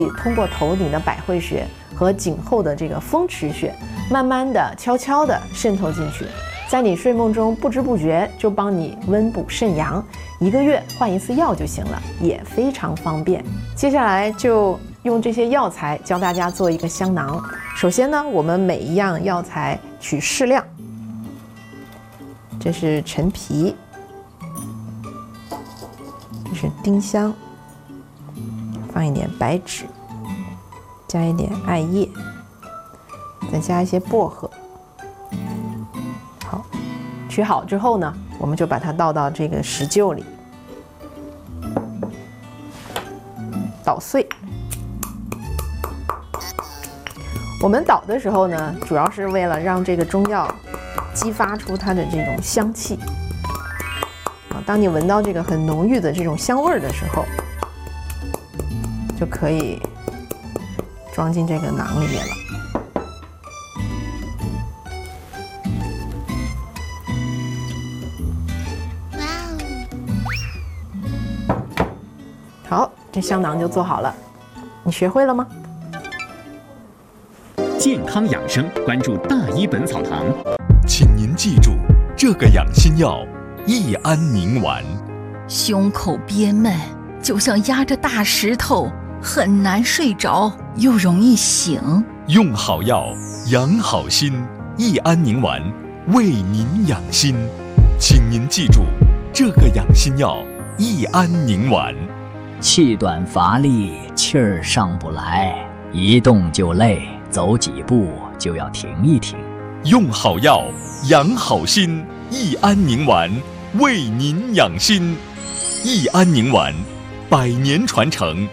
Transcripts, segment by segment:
通过头顶的百会穴和颈后的这个风池穴，慢慢的、悄悄的渗透进去，在你睡梦中不知不觉就帮你温补肾阳，1个月换一次药就行了，也非常方便。接下来就用这些药材教大家做一个香囊。首先呢，我们每一样药材取适量，这是陈皮，这是丁香，放一点白芷，加一点艾叶，再加一些薄荷。好，取好之后呢，我们就把它倒到这个石臼里，捣碎。我们捣的时候呢，主要是为了让这个中药激发出它的这种香气。当你闻到这个很浓郁的这种香味儿的时候，就可以装进这个囊里面了。好，这香囊就做好了。你学会了吗？ 健康养生，关注大医本草堂。 请您记住这个养心药益安宁丸。 胸口憋闷，就像压着大石头，很难睡着，又容易醒。 用好药，养好心，益安宁丸为您养心。请您记住这个养心药益安宁丸。 气短乏力，气儿上不来，一动就累，走几步就要停一停。 用好药，养好心，益安宁丸为您养心。益安宁丸100年传承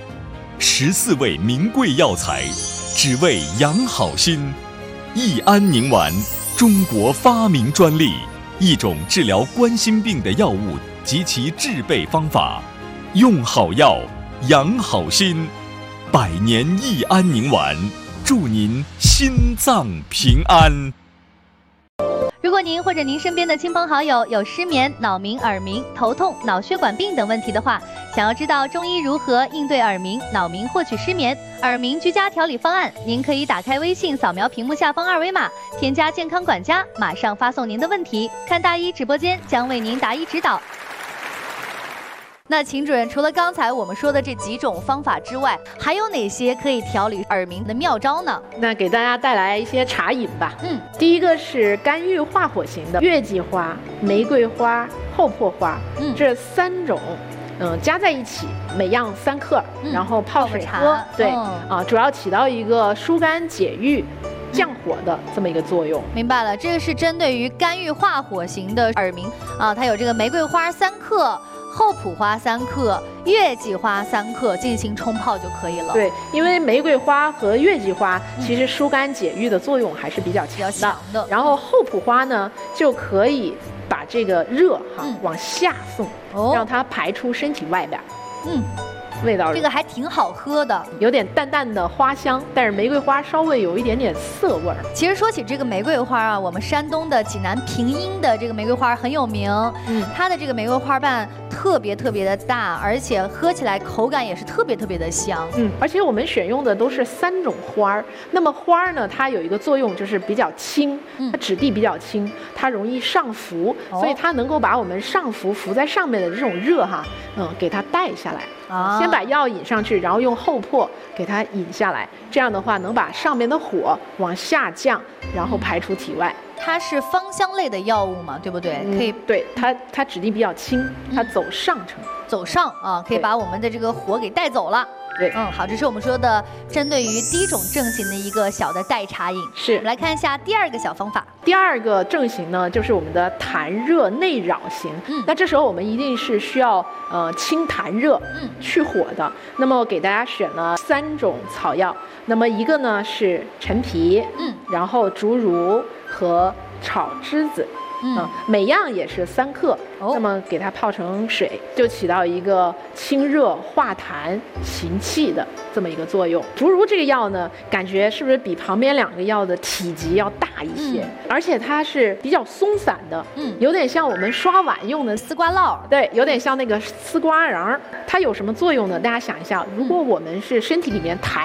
，14味名贵药材，只为养好心。益安宁丸，中国发明专利，一种治疗冠心病的药物及其制备方法。用好药，养好心，100年益安宁丸，祝您心脏平安。 如果您或者您身边的亲朋好友有失眠、脑鸣、耳鸣、头痛、脑血管病等问题的话，想要知道中医如何应对耳鸣、脑鸣或取失眠、耳鸣居家调理方案，您可以打开微信，扫描屏幕下方2维码，添加健康管家，马上发送您的问题，看大医直播间将为您答疑指导。那秦主任，除了刚才我们说的这几种方法之外，还有哪些可以调理耳鸣的妙招呢？ 那给大家带来一些茶饮吧。第一个是肝郁化火型的月季花、玫瑰花、厚朴花，这3种。加在一起，每样3克，然后泡水喝。对，主要起到一个疏肝解郁、降火的这么一个作用。 明白了，这个是针对于肝郁化火型的耳鸣啊，它有这个玫瑰花3克。厚朴花3克，月季花3克进行冲泡就可以了。 对，因为玫瑰花和月季花其实疏肝解郁的作用还是比较强的。然后厚朴花呢，就可以把这个热往下送，让它排出身体外边。味道这个还挺好喝的， 有点淡淡的花香，但是玫瑰花稍微有一点点涩味儿。 其实说起这个玫瑰花啊，我们山东的济南平阴的这个玫瑰花很有名，它的这个玫瑰花瓣特别的大，而且喝起来口感也是特别的香。 而且我们选用的都是3种花儿。那么花儿呢，它有一个作用就是比较轻，它质地比较轻，它容易上浮，所以它能够把我们上浮在上面的这种热给它带下来。先把药引上去，然后用厚朴给它引下来，这样的话能把上面的火往下降，然后排出体外。 它是芳香类的药物嘛，对不对？可以， 对，它质地比较轻，它走上乘， 走上啊，可以把我们的这个火给带走了。 对， 好，这是我们说的针对于第一种症型的一个小的代茶饮。 是， 我们来看一下第2个小方法。 第2个症型呢，就是我们的痰热内扰型。那这时候我们一定是需要清痰热、去火的。那么给大家选了3种草药，那么一个呢是陈皮，然后竹茹和炒栀子。每样也是3克，那么给它泡成水，就起到一个清热化痰、行气的这么一个作用。竹茹这个药呢，感觉是不是比旁边2个药的体积要大一些？而且它是比较松散的，有点像我们刷碗用的丝瓜烙， 对，有点像那个丝瓜瓤。它有什么作用呢？大家想一下，如果我们是身体里面痰